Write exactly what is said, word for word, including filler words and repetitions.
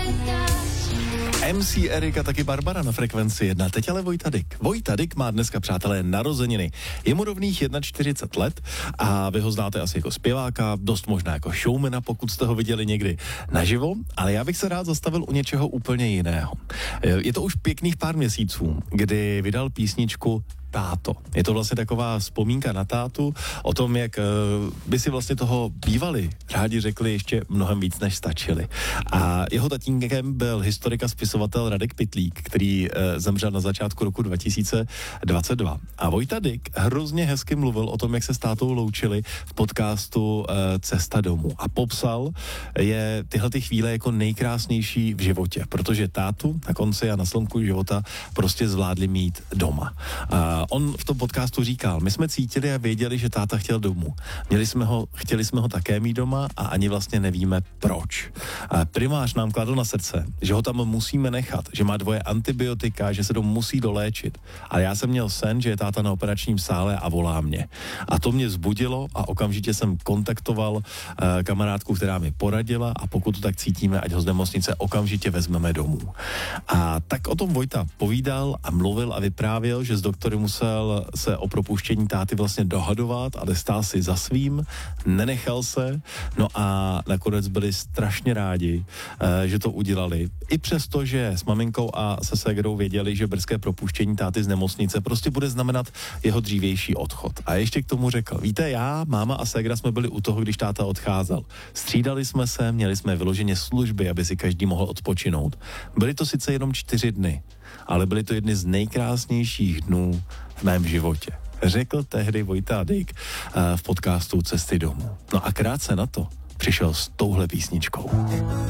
em cé Erik a taky Barbara na frekvenci jedna. Teď ale Vojta Dyk. Vojta Dyk má dneska, přátelé, narozeniny. Je mu rovných čtyřicet jedna let a vy ho znáte asi jako zpěváka, dost možná jako showmana, pokud jste ho viděli někdy naživo, ale já bych se rád zastavil u něčeho úplně jiného. Je to už pěkných pár měsíců, kdy vydal písničku Táto. Je to vlastně taková vzpomínka na tátu, o tom, jak uh, by si vlastně toho bývali rádi řekli ještě mnohem víc, než stačili. A jeho tatínkem byl historik a spisovatel Radek Pytlík, který uh, zemřel na začátku roku dva tisíce dvacet dva. A Vojta Dyk hrozně hezky mluvil o tom, jak se s tátou loučili v podcastu uh, Cesta domů. A popsal je tyhle ty chvíle jako nejkrásnější v životě, protože tátu na konci a na slomku života prostě zvládli mít doma. Uh, On v tom podcastu říkal, my jsme cítili a věděli, že táta chtěl domů. Měli jsme ho, chtěli jsme ho také mít doma a ani vlastně nevíme proč. A primář nám kladl na srdce, že ho tam musíme nechat, že má dvoje antibiotika, že se to musí doléčit. A já jsem měl sen, že je táta na operačním sále a volá mě. A to mě vzbudilo a okamžitě jsem kontaktoval uh, kamarádku, která mi poradila a pokud to tak cítíme, ať ho z nemocnice okamžitě vezmeme domů. A tak o tom Vojta povídal a mluvil a vyprávěl, že z doktory musel se o propuštění táty vlastně dohadovat, ale stál si za svým, nenechal se, no a nakonec byli strašně rádi, že to udělali. I přesto, že s maminkou a se ségrou věděli, že brzké propuštění táty z nemocnice prostě bude znamenat jeho dřívější odchod. A ještě k tomu řekl, víte, já, máma a ségra jsme byli u toho, když táta odcházel. Střídali jsme se, měli jsme vyloženě služby, aby si každý mohl odpočinout. Byly to sice jenom čtyři dny, ale byly to jedny z nejkrásnějších dnů v mém životě. Řekl tehdy Vojta Dyk v podcastu Cesty domů. No a krátce na to přišel s touhle písničkou.